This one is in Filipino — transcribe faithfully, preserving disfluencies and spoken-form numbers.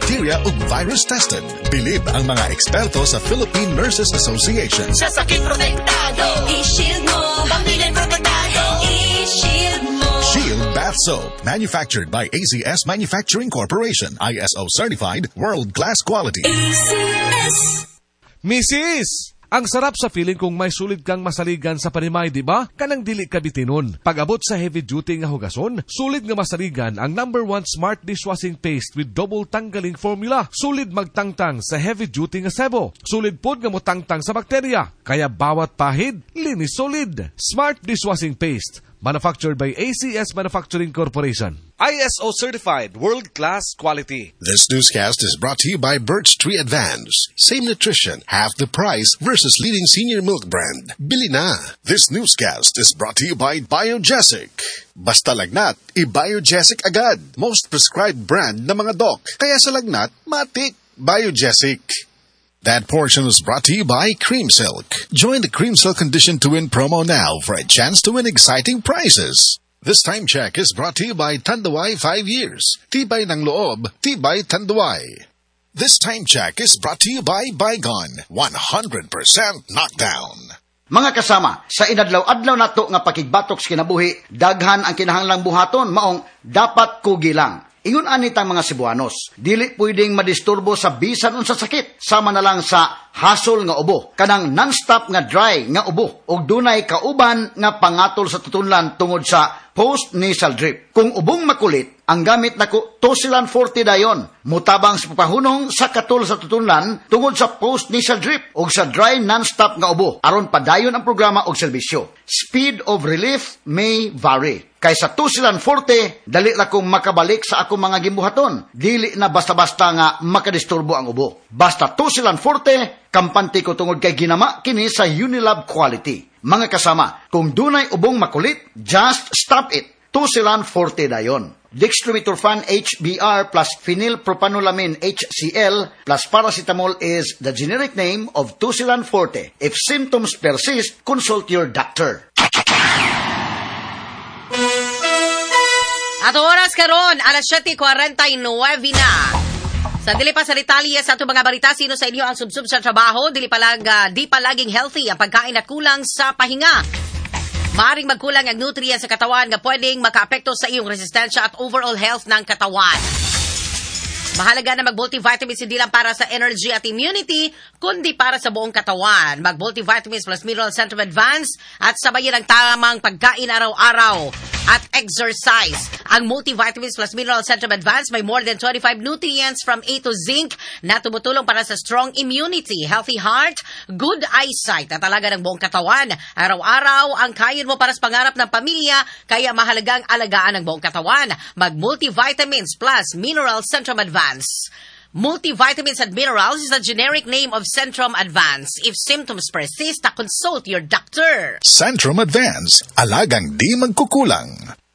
bacteria ug virus tested. Bilib ang mga eksperto sa Philippine Nurses Association. Sa sakit protektado, i-shield mo. Pamilya protektado, i-shield mo. Shield Bath Soap, manufactured by A C S Manufacturing Corporation, I S O certified, world-class quality. A C S. Missus! Ang sarap sa feeling kung may sulit kang masaligan sa panimay, di ba? Kanang dili ka bitinon. Pag-abot sa heavy-duty nga hugason, sulit nga masaligan ang number one smart dishwashing paste with double tanggaling formula. Sulit magtangtang sa heavy-duty nga sebo. Sulit pod nga motangtang sa bakterya. Kaya bawat pahid, linis solid. Smart dishwashing paste. Manufactured by A C S Manufacturing Corporation. I S O certified, world-class quality. This newscast is brought to you by Birch Tree Advance. Same nutrition, half the price versus leading senior milk brand. Bili na. This newscast is brought to you by Biogesic. Basta lagnat, i-Biogesic agad. Most prescribed brand na mga doc. Kaya sa lagnat, matik. Biogesic. That portion is brought to you by Cream Silk. Join the Cream Silk Condition to Win promo now for a chance to win exciting prizes. This time check is brought to you by Tanduay five years. Tibay ng loob, Tibay Tanduay. This time check is brought to you by Bygone, one hundred percent knockdown. Mga kasama, sa inadlaw-adlaw nato nga pakigbatok sa kinabuhi, daghan ang kinahanglang buhaton maong dapat kugilang. Ingon anitang mga Cebuanos, dili pwedeng madisturbo sa bisan unsa sakit, sama na lang sa hasol nga ubo, kanang non-stop nga dry nga ubo, ug dunay kauban nga pangatol sa tutunlan tungod sa post-nasal drip. Kung ubong makulit, ang gamit nako Tosilan forty dayon, mutabang sa papahunong sa katul sa tutunlan tungod sa post-nasal drip ug sa dry non-stop nga ubo, aron padayon ang programa og serbisyo. Speed of relief may vary. Kaysa Tosilan forty, dali la kong makabalik sa akong mga gimbuhaton. Dili na basta-basta nga makadisturbo ang ubo. Basta Tosilan forty, kampante ko tungod kay ginama kini sa Unilab quality. Mga kasama, kung dunay ubong makulit, just stop it. Tosilan forty dayon. Dextromethorphan H B R plus phenylpropanolamin H C L plus paracetamol is the generic name of Tosilan forty. If symptoms persist, consult your doctor. Ato oras karon, alas siyete forty-nine na. Sa dili pa sa detalye sa ato mga balita, sino sa inyo ang subsub sa trabaho, dili pa lang, uh, di pa laging healthy ang pagkain at kulang sa pahinga. Maaring magkulang ang nutrients sa katawan nga pwedeng makaapekto sa iyong resistensya at overall health ng katawan. Mahalaga na mag-multivitamins hindi lang para sa energy at immunity, kundi para sa buong katawan. Mag-multivitamins plus mineral Centrum Advance at sabayan ang tamang pagkain araw-araw at exercise. Ang multivitamins plus mineral Centrum Advance may more than twenty-five nutrients from A to zinc na tumutulong para sa strong immunity, healthy heart, good eyesight at talaga ng buong katawan. Araw-araw ang kain mo para sa pangarap ng pamilya, kaya mahalagang alagaan ng buong katawan. Mag-multivitamins plus mineral Centrum Advance. Multivitamins and minerals is the generic name of Centrum Advance. If symptoms persist, consult your doctor. Centrum Advance, alagang di magkukulang.